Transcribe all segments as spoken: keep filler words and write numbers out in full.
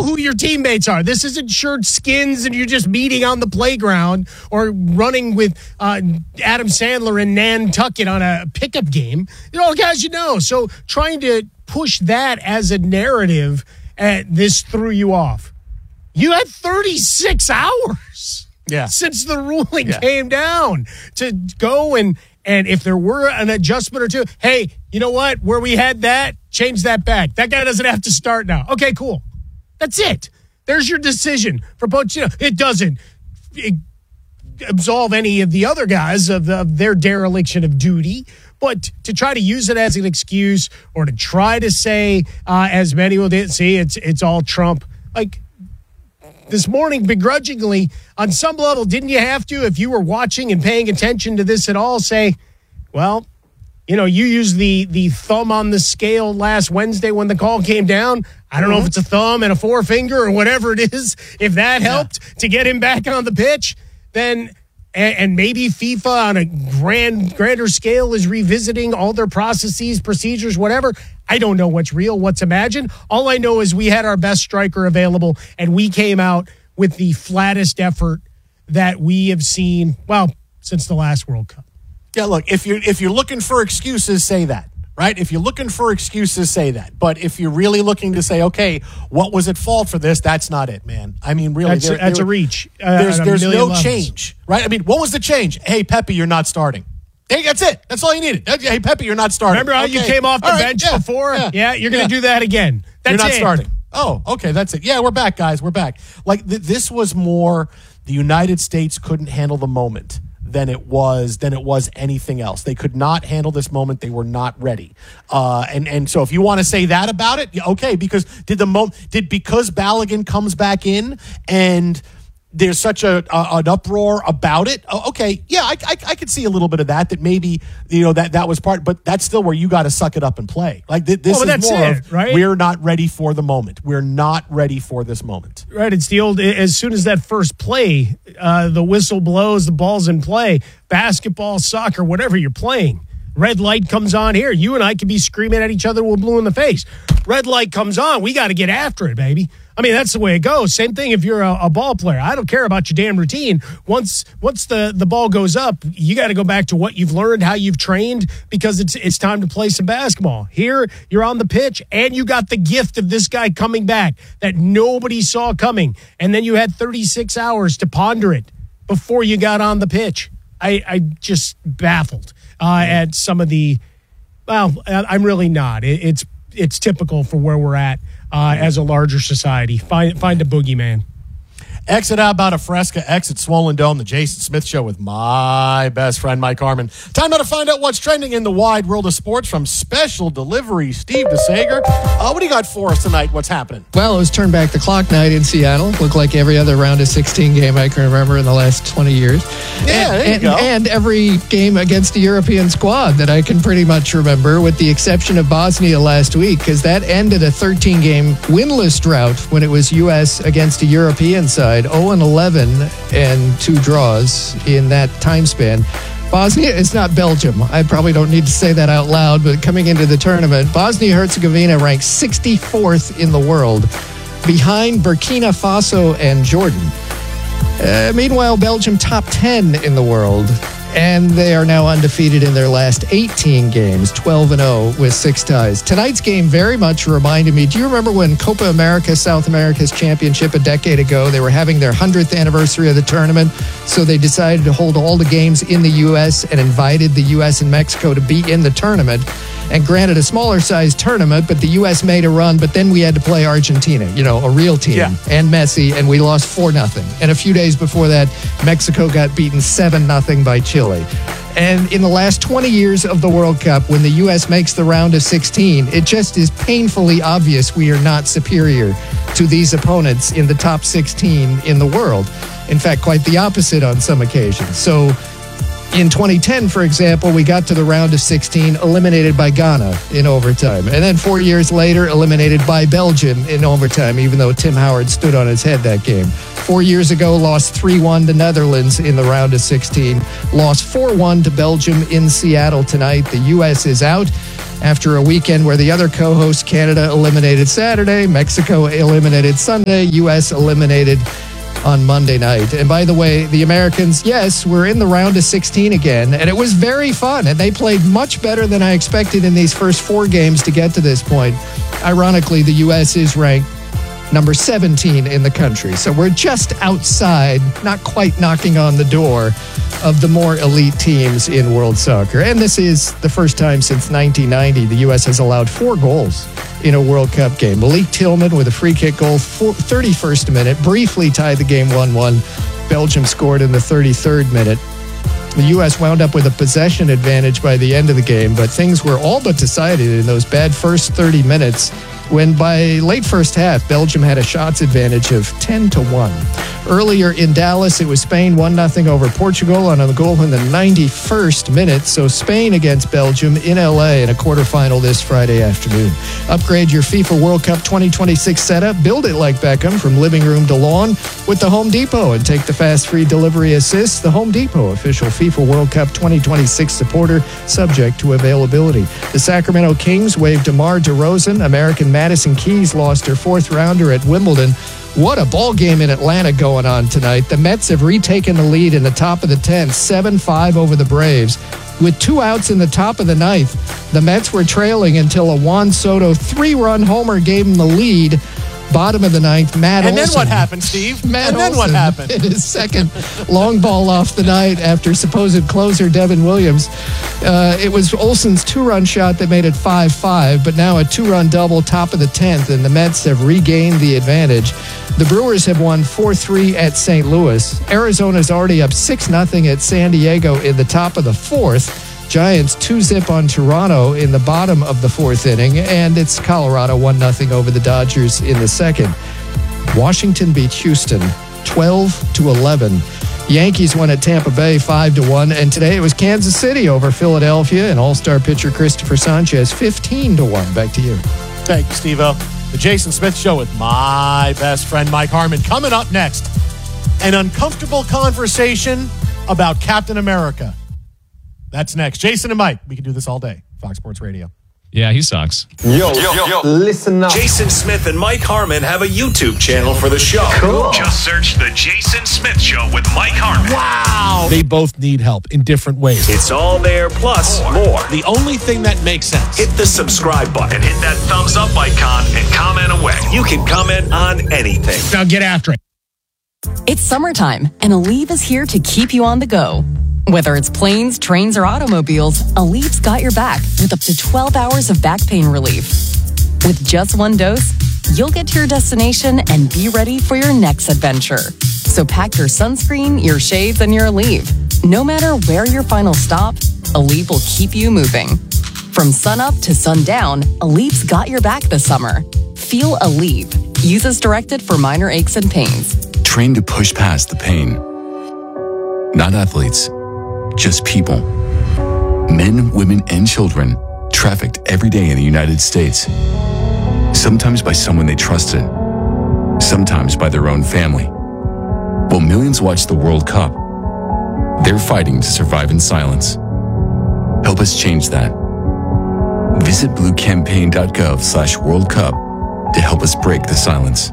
who your teammates are. This isn't shirt skins and you're just meeting on the playground or running with uh, Adam Sandler and Nantucket on a pickup game. You know, guys you know. So trying to push that as a narrative, uh, this threw you off. You had thirty-six hours yeah. since the ruling yeah. came down to go and, and if there were an adjustment or two, hey, you know what? Where we had that, change that back. That guy doesn't have to start now. Okay, cool. That's it. There's your decision for Pochettino. It doesn't absolve any of the other guys of, the, of their dereliction of duty, but to try to use it as an excuse or to try to say, uh, as many will did, see, it's it's all Trump. Like, this morning, begrudgingly, on some level, didn't you have to, if you were watching and paying attention to this at all, say, well, you know, you used the the thumb on the scale last Wednesday when the call came down. I don't mm-hmm. know if it's a thumb and a forefinger or whatever it is. If that helped yeah. to get him back on the pitch, then, and, and maybe FIFA on a grand grander scale is revisiting all their processes, procedures, whatever. I don't know what's real, what's imagined. All I know is we had our best striker available, and we came out with the flattest effort that we have seen, well, since the last World Cup. Yeah, look, if you're, if you're looking for excuses, say that, right? If you're looking for excuses, say that. But if you're really looking to say, okay, what was at fault for this, that's not it, man. I mean, really. That's, there, that's there, a reach. Uh, there's there's no levels. change, right? I mean, what was the change? Hey, Pepe, you're not starting. Hey, that's it. That's all you needed. Hey, Pepe, you're not starting. Remember how okay. you came off the right, bench yeah, before? Yeah, yeah you're going to yeah. do that again. That's you're not it. starting. Oh, okay, that's it. Yeah, we're back, guys. We're back. Like, th- this was more the United States couldn't handle the moment than it was than it was anything else. They could not handle this moment. They were not ready. Uh, and and so if you want to say that about it, okay, because did the mo- did because Balogun comes back in and there's such a, a an uproar about it. Oh, okay, yeah, I, I I could see a little bit of that. That maybe you know that that was part, but that's still where you got to suck it up and play. Like th- this well, is more it, of right? We're not ready for the moment. We're not ready for this moment. Right. It's the old. As soon as that first play, uh, the whistle blows, the ball's in play. Basketball, soccer, whatever you're playing. Red light comes on here. You and I could be screaming at each other. We're blue in the face. Red light comes on. We got to get after it, baby. I mean, that's the way it goes. Same thing if you're a, a ball player. I don't care about your damn routine. Once once the, the ball goes up, you got to go back to what you've learned, how you've trained, because it's it's time to play some basketball. Here, you're on the pitch, and you got the gift of this guy coming back that nobody saw coming. And then you had thirty-six hours to ponder it before you got on the pitch. I, I just baffled uh, at some of the, well, I'm really not. It, it's it's typical for where we're at uh, as a larger society. Find find a boogeyman. Exit out about a Fresca, exit Swollen Dome, the Jason Smith Show with my best friend, Mike Harmon. Time now to find out what's trending in the wide world of sports from Special Delivery, Steve DeSager. Uh, what do you got for us tonight? What's happening? Well, it was turn back the clock night in Seattle. Looked like every other round of sixteen game I can remember in the last twenty years. Yeah, and, there you and, go. And every game against a European squad that I can pretty much remember, with the exception of Bosnia last week, because that ended a thirteen game winless drought when it was U S against a European side. oh and eleven and two draws in that time span. Bosnia is not Belgium. I probably don't need to say that out loud, but coming into the tournament, Bosnia-Herzegovina ranked sixty-fourth in the world, behind Burkina Faso and Jordan. Uh, meanwhile, Belgium top ten in the world, and they are now undefeated in their last eighteen games, twelve and oh with six ties. Tonight's game very much reminded me, do you remember when Copa America, South America's championship a decade ago, they were having their hundredth anniversary of the tournament, so they decided to hold all the games in the U S and invited the U S and Mexico to be in the tournament. And granted, a smaller size tournament, but the U S made a run, but then we had to play Argentina, you know, a real team, yeah. and Messi, and we lost four nothing. And a few days before that, Mexico got beaten seven nothing by Chile. And in the last twenty years of the World Cup, when the U S makes the round of sixteen, it just is painfully obvious we are not superior to these opponents in the top sixteen in the world. In fact, quite the opposite on some occasions. So In twenty ten, for example, we got to the round of sixteen, eliminated by Ghana in overtime. And then four years later, eliminated by Belgium in overtime, even though Tim Howard stood on his head that game. Four years ago, lost three one to Netherlands in the round of sixteen. Lost four one to Belgium in Seattle tonight. The U S is out after a weekend where the other co-host, Canada, eliminated Saturday, Mexico eliminated Sunday, U S eliminated on Monday night. And by the way, the Americans, yes, we're in the round of sixteen again, and it was very fun, and they played much better than I expected in these first four games to get to this point. Ironically, the U S is ranked number seventeen in the country, so we're just outside, not quite knocking on the door of the more elite teams in world soccer. And this is the first time since nineteen ninety the U S has allowed four goals in a World Cup game. Malik Tillman with a free kick goal, thirty-first minute, briefly tied the game one one. Belgium scored in the thirty-third minute. The U S wound up with a possession advantage by the end of the game, but things were all but decided in those bad first thirty minutes when by late first half, Belgium had a shots advantage of ten to one. Earlier in Dallas, it was Spain one nothing over Portugal on a goal in the ninety-first minute. So Spain against Belgium in L A in a quarterfinal this Friday afternoon. Upgrade your FIFA World Cup twenty twenty-six setup. Build it like Beckham from living room to lawn with the Home Depot and take the fast free delivery assist. The Home Depot, official FIFA World Cup twenty twenty-six supporter, subject to availability. The Sacramento Kings waived DeMar DeRozan. American Madison Keys lost her fourth rounder at Wimbledon. What a ball game in Atlanta going on tonight. The Mets have retaken the lead in the top of the tenth, seven five over the Braves. With two outs in the top of the ninth, the Mets were trailing until a Juan Soto three-run homer gave them the lead. Bottom of the ninth, Matt and Olson. And then what happened, Steve? Matt and then Olson what happened? hit his second long ball off the night after supposed closer Devin Williams. Uh, it was Olson's two-run shot that made it five five, but now a two-run double top of the tenth, and the Mets have regained the advantage. The Brewers have won four three at Saint Louis. Arizona's already up six nothing at San Diego in the top of the fourth. Giants two zip on Toronto in the bottom of the fourth inning, and it's Colorado one nothing over the Dodgers in the second. Washington beat Houston twelve to eleven. Yankees won at Tampa Bay five to one, and today it was Kansas City over Philadelphia, and all-star pitcher Christopher Sanchez fifteen to one. Back to you. Thank you, Steve-O. The Jason Smith Show with my best friend Mike Harmon. Coming up next, an uncomfortable conversation about Captain America. That's next. Jason and Mike. We can do this all day. Fox Sports Radio. Yeah, he sucks. Yo, yo, yo, listen up. Jason Smith and Mike Harmon have a YouTube channel for the show. Cool. Just search The Jason Smith Show with Mike Harmon. Wow. They both need help in different ways. It's all there, plus more. more. The only thing that makes sense. Hit the subscribe button and hit that thumbs up icon and comment away. You can comment on anything. Now get after it. It's summertime, and Aleve is here to keep you on the go. Whether it's planes, trains, or automobiles, Aleve's got your back with up to twelve hours of back pain relief. With just one dose, you'll get to your destination and be ready for your next adventure. So pack your sunscreen, your shades, and your Aleve. No matter where your final stop, Aleve will keep you moving. From sunup to sundown, Aleve's got your back this summer. Feel Aleve. Use as directed for minor aches and pains. Train to push past the pain. Not athletes. Just people. Men, women, and children trafficked every day in the United States. Sometimes by someone they trusted. Sometimes by their own family. While millions watch the World Cup, they're fighting to survive in silence. Help us change that. Visit bluecampaign.gov slash World Cup to help us break the silence.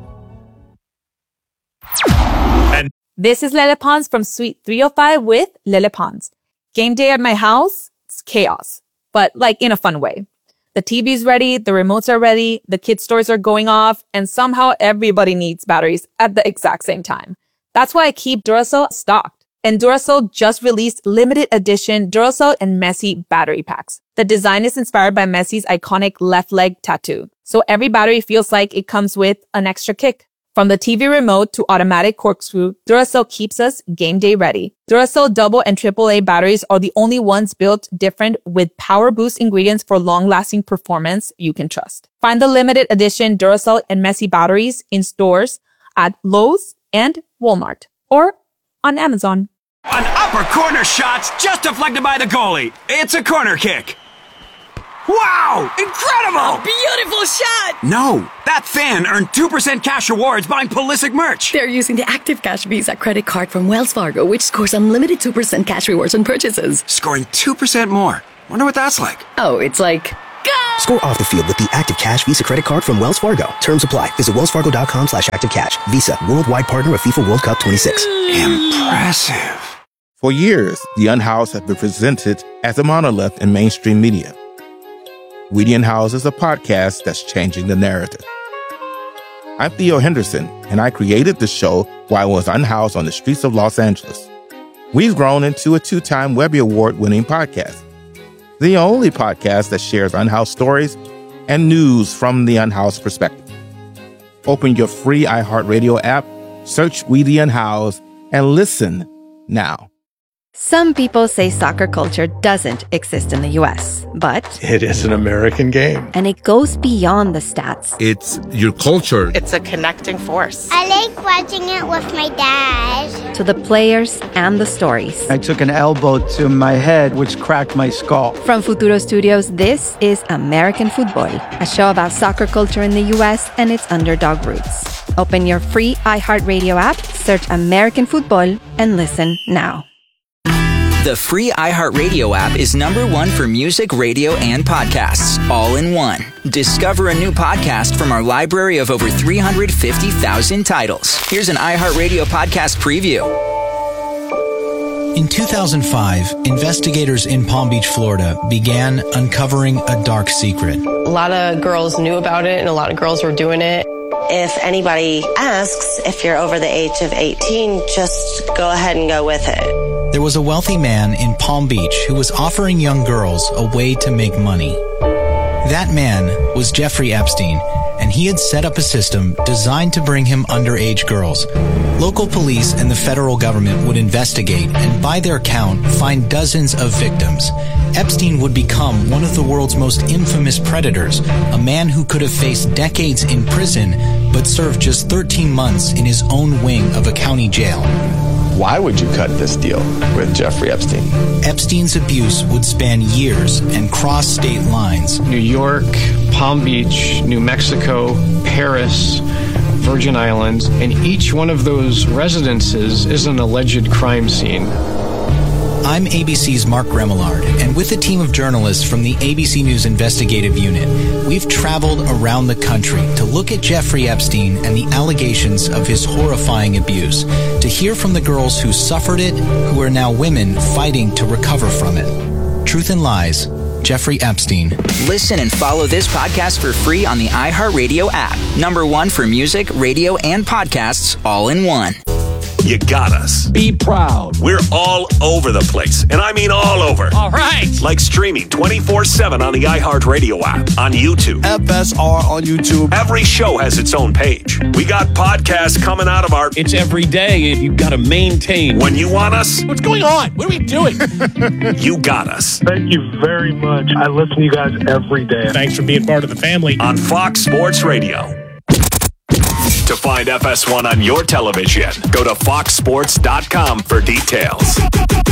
This is Lele Pons from Suite three oh five with Lele Pons. Game day at my house, it's chaos, but like in a fun way. The T V's ready, the remotes are ready, the kids' toys are going off, and somehow everybody needs batteries at the exact same time. That's why I keep Duracell stocked. And Duracell just released limited edition Duracell and Messi battery packs. The design is inspired by Messi's iconic left leg tattoo, so every battery feels like it comes with an extra kick. From the T V remote to automatic corkscrew, Duracell keeps us game day ready. Duracell double and triple A batteries are the only ones built different with power boost ingredients for long-lasting performance you can trust. Find the limited edition Duracell and Messi batteries in stores at Lowe's and Walmart or on Amazon. An upper corner shot's just deflected by the goalie. It's a corner kick. Wow! Incredible! A beautiful shot! No, that fan earned two percent cash rewards buying Pulisic merch. They're using the Active Cash Visa credit card from Wells Fargo, which scores unlimited two percent cash rewards on purchases. Scoring two percent more. Wonder what that's like. Oh, it's like... Go! Score off the field with the Active Cash Visa credit card from Wells Fargo. Terms apply. Visit wellsfargo.com slash active cash. Visa, worldwide partner of FIFA World Cup twenty-six. Impressive. For years, The Unhoused has been presented as a monolith in mainstream media. We the Unhoused is a podcast that's changing the narrative. I'm Theo Henderson, and I created the show while I was unhoused on the streets of Los Angeles. We've grown into a two-time Webby Award-winning podcast. The only podcast that shares unhoused stories and news from the unhoused perspective. Open your free iHeartRadio app, search We the Unhoused, and listen now. Some people say soccer culture doesn't exist in the U S, but it is an American game. And it goes beyond the stats. It's your culture. It's a connecting force. I like watching it with my dad. To the players and the stories. I took an elbow to my head, which cracked my skull. From Futuro Studios, this is American Football, a show about soccer culture in the U S and its underdog roots. Open your free iHeartRadio app, search American Football, and listen now. The free iHeartRadio app is number one for music, radio, and podcasts, all in one. Discover a new podcast from our library of over three hundred fifty thousand titles. Here's an iHeartRadio podcast preview. In two thousand five, investigators in Palm Beach, Florida, began uncovering a dark secret. A lot of girls knew about it, and a lot of girls were doing it. If anybody asks if you're over the age of eighteen, just go ahead and go with it. There was a wealthy man in Palm Beach who was offering young girls a way to make money. That man was Jeffrey Epstein, and he had set up a system designed to bring him underage girls. Local police and the federal government would investigate and, by their count, find dozens of victims. Epstein would become one of the world's most infamous predators, a man who could have faced decades in prison but served just thirteen months in his own wing of a county jail. Why would you cut this deal with Jeffrey Epstein? Epstein's abuse would span years and cross state lines. New York, Palm Beach, New Mexico, Paris, Virgin Islands, and each one of those residences is an alleged crime scene. I'm A B C's Mark Remillard, and with a team of journalists from the A B C News Investigative Unit, we've traveled around the country to look at Jeffrey Epstein and the allegations of his horrifying abuse, to hear from the girls who suffered it, who are now women fighting to recover from it. Truth and Lies, Jeffrey Epstein. Listen and follow this podcast for free on the iHeartRadio app. Number one for music, radio, and podcasts, all in one. You got us. Be proud. We're all over the place, and I mean all over. All right. Like streaming twenty-four seven on the iHeartRadio app, on YouTube. F S R on YouTube. Every show has its own page. We got podcasts coming out of our... It's every day, and you've got to maintain. When you want us... What's going on? What are we doing? You got us. Thank you very much. I listen to you guys every day. Thanks for being part of the family. On Fox Sports Radio. To find F S one on your television, go to fox sports dot com for details.